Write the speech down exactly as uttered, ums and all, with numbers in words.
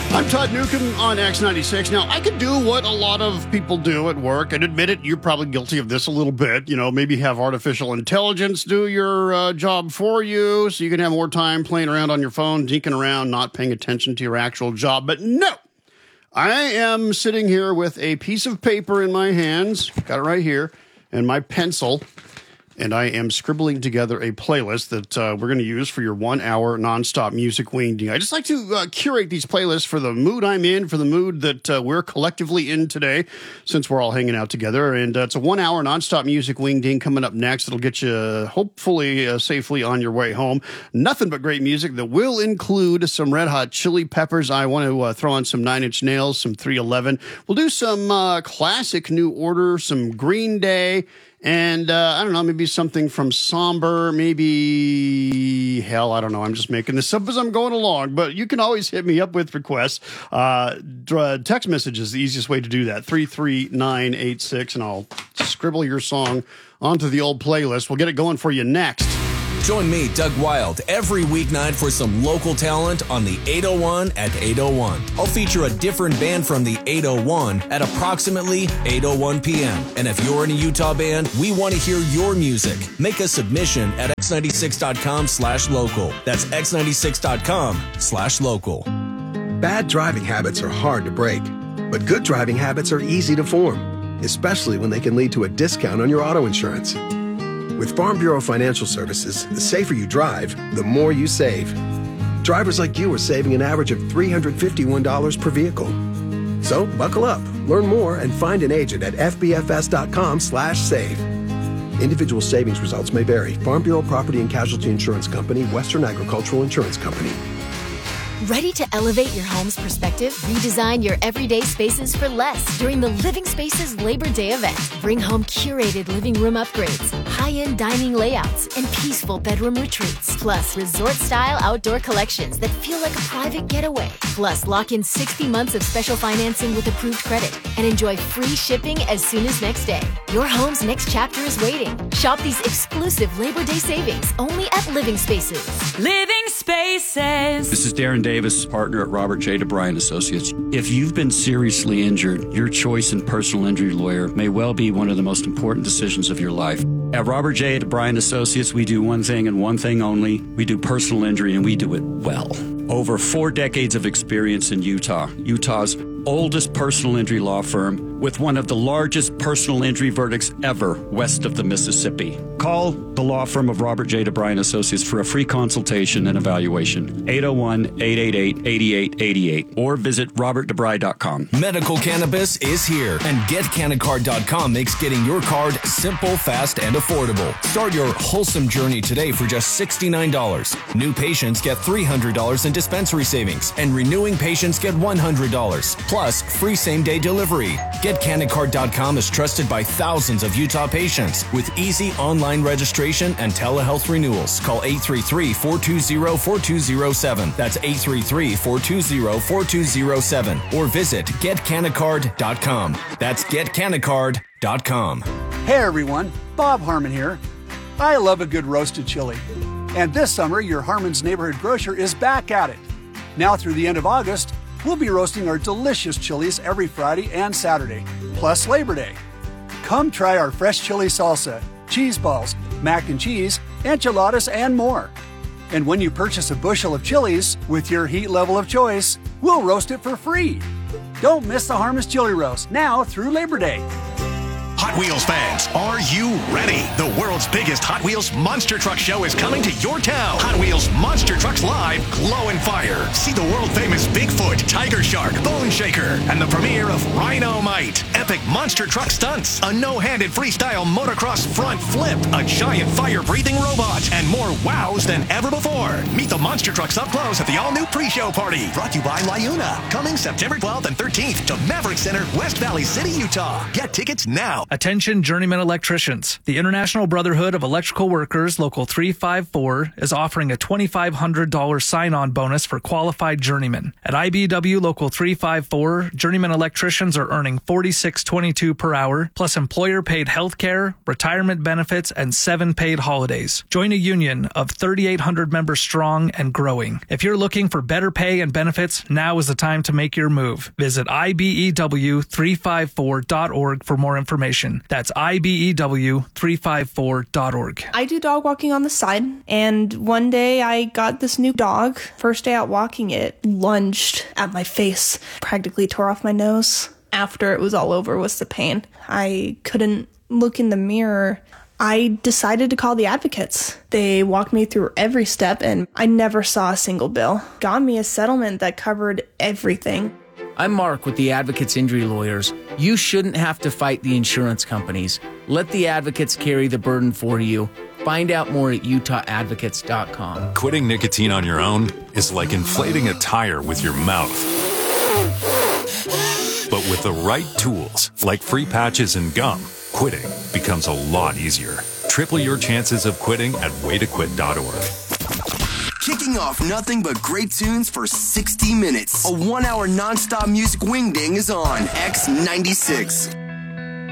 I'm Todd Newcomb on X ninety-six. Now, I could do what a lot of people do at work, and admit it, you're probably guilty of this a little bit. You know, maybe have artificial intelligence do your uh, job for you so you can have more time playing around on your phone, dinking around, not paying attention to your actual job. But no, I am sitting here with a piece of paper in my hands, got it right here, and my pencil, and I am scribbling together a playlist that uh, we're going to use for your one-hour nonstop music wingding. I just like to uh, curate these playlists for the mood I'm in, for the mood that uh, we're collectively in today, since we're all hanging out together. And uh, it's a one-hour nonstop music wingding coming up next. It'll get you hopefully uh, safely on your way home. Nothing but great music that will include some Red Hot Chili Peppers. I want to uh, throw on some Nine Inch Nails, some three eleven. We'll do some uh, classic New Order, some Green Day. And, uh, I don't know, maybe something from Somber, maybe, hell, I don't know. I'm just making this up as I'm going along. But you can always hit me up with requests. Uh, text message is the easiest way to do that, three three nine eight six, and I'll scribble your song onto the old playlist. We'll get it going for you next. Join me, Doug Wild, every weeknight for some local talent on the eight oh one at eight oh one. I'll feature a different band from the eight oh one at approximately eight oh one p.m. And if you're in a Utah band, we want to hear your music. Make a submission at x ninety-six dot com slash local. That's x ninety-six dot com slash local. Bad driving habits are hard to break, but good driving habits are easy to form, especially when they can lead to a discount on your auto insurance. With Farm Bureau Financial Services, the safer you drive, the more you save. Drivers like you are saving an average of three hundred fifty-one dollars per vehicle. So buckle up, learn more, and find an agent at f b f s dot com slash save. Individual savings results may vary. Farm Bureau Property and Casualty Insurance Company, Western Agricultural Insurance Company. Ready to elevate your home's perspective? Redesign your everyday spaces for less during the Living Spaces Labor Day event. Bring home curated living room upgrades, high-end dining layouts, and peaceful bedroom retreats. Plus, resort-style outdoor collections that feel like a private getaway. Plus, lock in sixty months of special financing with approved credit and enjoy free shipping as soon as next day. Your home's next chapter is waiting. Shop these exclusive Labor Day savings only at Living Spaces. Living Spaces. This is Darren Davis, partner at Robert J. DeBryan Associates. If you've been seriously injured, your choice in personal injury lawyer may well be one of the most important decisions of your life. At Robert J. DeBryan Associates, we do one thing and one thing only. We do personal injury, and we do it well. Over four decades of experience in Utah, Utah's oldest personal injury law firm with one of the largest personal injury verdicts ever west of the Mississippi. Call the law firm of Robert J. DeBryan Associates for a free consultation and evaluation. eight oh one, eight eight eight, eight eight eight eight or visit robert debry dot com. Medical cannabis is here, and get canacard dot com makes getting your card simple, fast, and affordable. Start your wholesome journey today for just sixty-nine dollars. New patients get three hundred dollars in dispensary savings, and renewing patients get one hundred dollars. Plus, free same-day delivery. get canacard dot com is trusted by thousands of Utah patients with easy online registration and telehealth renewals. Call eight three three, four two zero, four two zero seven. That's eight three three, four two zero, four two zero seven. Or visit get canacard dot com. That's get canacard dot com. Hey everyone, Bob Harmon here. I love a good roasted chili. And this summer, your Harmon's Neighborhood Grocer is back at it. Now through the end of August, we'll be roasting our delicious chilies every Friday and Saturday, plus Labor Day. Come try our fresh chili salsa, cheese balls, mac and cheese, enchiladas, and more. And when you purchase a bushel of chilies with your heat level of choice, we'll roast it for free. Don't miss the Harmon's Chili Roast now through Labor Day. Hot Wheels fans, are you ready? The world's biggest Hot Wheels Monster Truck Show is coming to your town. Hot Wheels Monster Trucks Live Glow and Fire. See the world-famous Bigfoot, Tiger Shark, Bone Shaker, and the premiere of Rhino-Mite. Epic monster truck stunts, a no-handed freestyle motocross front flip, a giant fire-breathing robot, and more wows than ever before. Meet the monster trucks up close at the all-new pre-show party. Brought to you by Liuna. Coming September twelfth and thirteenth to Maverick Center, West Valley City, Utah. Get tickets now. Attention journeyman electricians. The International Brotherhood of Electrical Workers, Local three five four, is offering a twenty-five hundred dollars sign-on bonus for qualified qualified journeyman. At I B E W Local three five four, journeyman electricians are earning forty-six twenty-two per hour, plus employer-paid health care, retirement benefits, and seven paid holidays. Join a union of thirty-eight hundred members strong and growing. If you're looking for better pay and benefits, now is the time to make your move. Visit I B E W three five four dot org for more information. That's I B E W three five four dot org. I do dog walking on the side, and one day I got this new dog. First day out walking, it lunged at my face, practically tore off my nose. After it was all over was the pain. I couldn't look in the mirror. I decided to call the advocates. They walked me through every step, and I never saw a single bill. Got me a settlement that covered everything. I'm Mark with the Advocates Injury Lawyers. You shouldn't have to fight the insurance companies. Let the advocates carry the burden for you. Find out more at utah advocates dot com. Quitting nicotine on your own is like inflating a tire with your mouth. But with the right tools, like free patches and gum, quitting becomes a lot easier. Triple your chances of quitting at way to quit dot org. Kicking off nothing but great tunes for sixty minutes. A one-hour non-stop music wingding is on X ninety-six.